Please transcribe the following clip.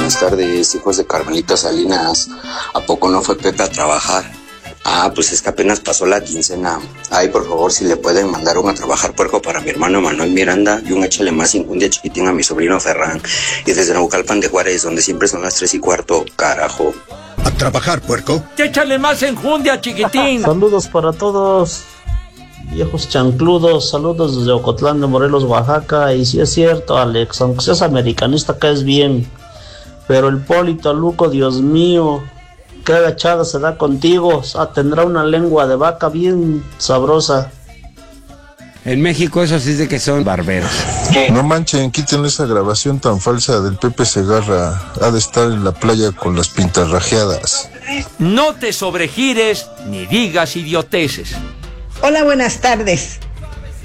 buenas tardes, hijos de Carmelita Salinas. ¿A poco no fue Pepe a trabajar? Pues es que apenas pasó la quincena. Ay, por favor, si le pueden mandar un a trabajar puerco para mi hermano Manuel Miranda y un échale más injundia chiquitín a mi sobrino Ferran. Y desde Naucalpan de Juárez, donde siempre son las 3:15, carajo. ¿A trabajar, puerco? Échale más enjundia, chiquitín. Saludos para todos, viejos chancludos. Saludos desde Ocotlán de Morelos, Oaxaca. Y sí es cierto, Alex, aunque seas americanista caes bien, pero el Polito Luco, Dios mío, qué agachada se da contigo. Tendrá una lengua de vaca bien sabrosa. En México eso sí es de que son barberos. No manchen, quiten esa grabación tan falsa del Pepe Segarra. Ha de estar en la playa con las pintarrajeadas. No te sobregires ni digas idioteces. Hola, buenas tardes.